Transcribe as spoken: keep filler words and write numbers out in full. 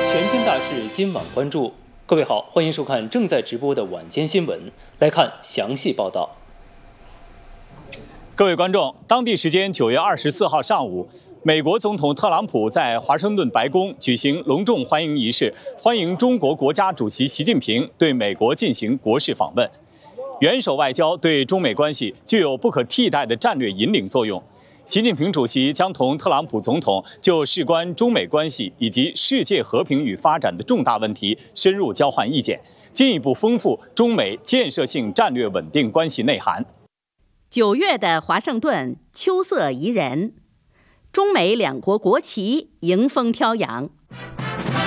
全天大事今晚关注。各位好，欢迎收看正在直播的晚间新闻，来看详细报道。 各位观众，当地时间九月二十四号上午，美国总统特朗普在华盛顿白宫举行隆重欢迎仪式，欢迎中国国家主席习近平对美国进行国事访问。元首外交对中美关系具有不可替代的战略引领作用。习近平主席将同特朗普总统就事关中美关系以及世界和平与发展的重大问题深入交换意见，进一步丰富中美建设性战略稳定关系内涵。 九月的华盛顿秋色宜人，中美两国国旗迎风飘扬。